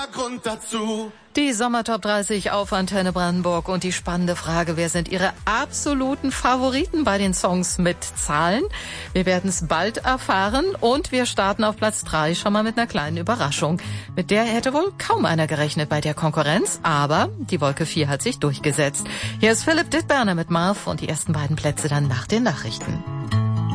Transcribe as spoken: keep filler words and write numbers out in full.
Grund dazu. Die Sommertop dreißig auf Antenne Brandenburg und die spannende Frage, wer sind Ihre absoluten Favoriten bei den Songs mit Zahlen? Wir werden es bald erfahren und wir starten auf Platz drei schon mal mit einer kleinen Überraschung. Mit der hätte wohl kaum einer gerechnet bei der Konkurrenz, aber die Wolke vier hat sich durchgesetzt. Hier ist Philipp Dittberner mit Marv und die ersten beiden Plätze dann nach den Nachrichten.